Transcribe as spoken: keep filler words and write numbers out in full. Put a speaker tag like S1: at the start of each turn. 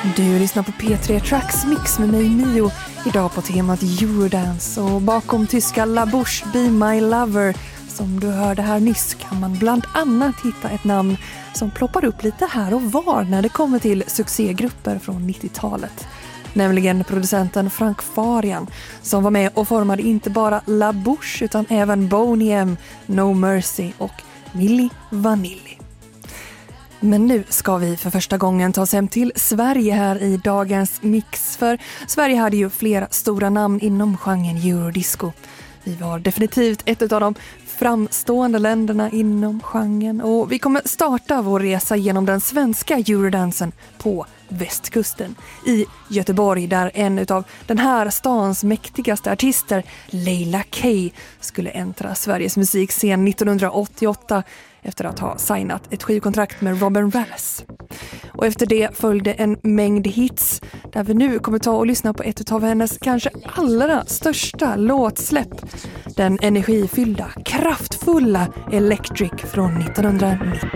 S1: Du lyssnar på P tre Tracks Mix med mig Mio. Idag på temat Eurodance. Och bakom tyska La Bouche Be My Lover, som du hörde här nyss, kan man bland annat hitta ett namn som ploppar upp lite här och var när det kommer till succégrupper från nittiotalet. Nämligen producenten Frank Farian, som var med och formade inte bara La Bouche utan även Boney M, No Mercy och Milli Vanilli. Men nu ska vi för första gången ta oss hem till Sverige här i dagens mix. För Sverige hade ju flera stora namn inom genren eurodisco. Vi var definitivt ett av de framstående länderna inom genren. Och vi kommer starta vår resa genom den svenska eurodansen på västkusten. I Göteborg, där en av den här stans mäktigaste artister, Leila K, skulle äntra Sveriges musikscen nittonhundraåttioåtta efter att ha signat ett skivkontrakt med Robin Rass. Och efter det följde en mängd hits, där vi nu kommer ta och lyssna på ett av hennes kanske allra största låtsläpp. Den energifyllda, kraftfulla Electric från nittonhundranittio.